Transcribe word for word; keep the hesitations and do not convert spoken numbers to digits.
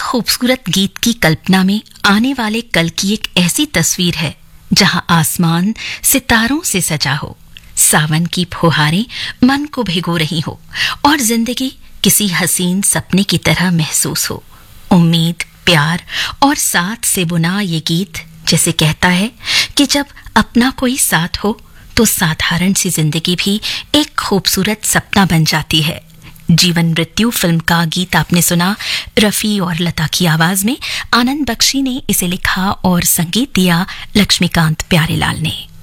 खूबसूरत गीत की कल्पना में आने वाले कल की एक ऐसी तस्वीर है जहां आसमान सितारों से सजा हो, सावन की फुहारें मन को भिगो रही हो और जिंदगी किसी हसीन सपने की तरह महसूस हो। उम्मीद, प्यार और साथ से बुना ये गीत जैसे कहता है कि जब अपना कोई साथ हो तो साधारण सी जिंदगी भी एक खूबसूरत सपना बन जाती है। जीवन मृत्यु फिल्म का गीत आपने सुना रफी और लता की आवाज में। आनंद बख्शी ने इसे लिखा और संगीत दिया लक्ष्मीकांत प्यारेलाल ने।